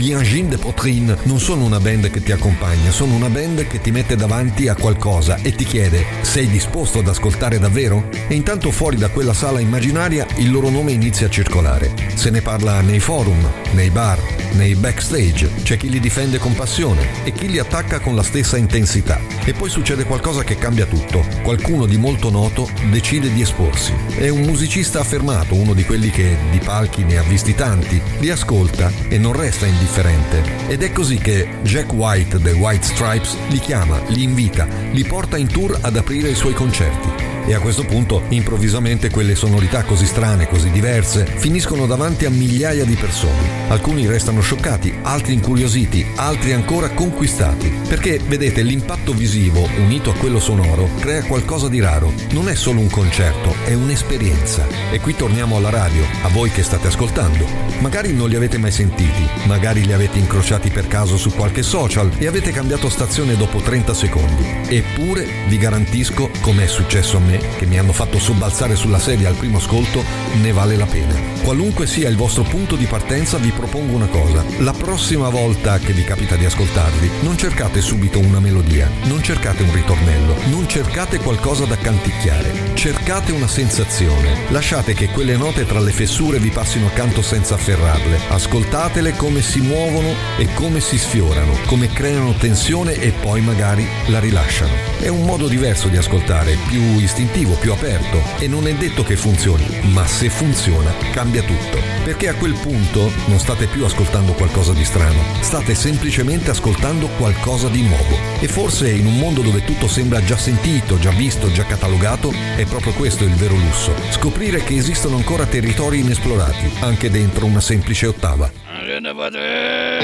Gli Angines de Poitrine non sono una band che ti accompagna, sono una band che ti mette davanti a qualcosa e ti chiede: sei disposto ad ascoltare davvero? E intanto fuori da quella sala immaginaria il loro nome inizia a circolare. Se ne parla nei forum, nei bar, nei backstage. C'è chi li difende con passione e chi li attacca con la stessa intensità. E poi succede qualcosa che cambia tutto. Qualcuno di molto noto decide di esporsi. È un musicista affermato, uno di quelli che di palchi ne ha visti tanti, li ascolta e non resta indifferente. Ed è così che Jack White dei White Stripes li chiama, li invita, li porta in tour ad aprire i suoi concerti. E a questo punto, improvvisamente, quelle sonorità così strane, così diverse, finiscono davanti a migliaia di persone. Alcuni restano scioccati, altri incuriositi, altri ancora conquistati. Perché, vedete, l'impatto visivo, unito a quello sonoro, crea qualcosa di raro. Non è solo un concerto, è un'esperienza. E qui torniamo alla radio, a voi che state ascoltando. Magari non li avete mai sentiti, magari li avete incrociati per caso su qualche social e avete cambiato stazione dopo 30 secondi. Eppure, vi garantisco, come è successo a me, che mi hanno fatto sobbalzare sulla sedia al primo ascolto, ne vale la pena. Qualunque sia il vostro punto di partenza, vi propongo una cosa: la prossima volta che vi capita di ascoltarli, non cercate subito una melodia, non cercate un ritornello, non cercate qualcosa da canticchiare, cercate una sensazione. Lasciate che quelle note tra le fessure vi passino accanto senza afferrarle. Ascoltatele come si muovono e come si sfiorano, come creano tensione e poi magari la rilasciano. È un modo diverso di ascoltare, più istintivo, più aperto, e non è detto che funzioni, ma se funziona cambia tutto, perché a quel punto non state più ascoltando qualcosa di strano, state semplicemente ascoltando qualcosa di nuovo. E forse in un mondo dove tutto sembra già sentito, già visto, già catalogato, è proprio questo il vero lusso: scoprire che esistono ancora territori inesplorati anche dentro una semplice ottava.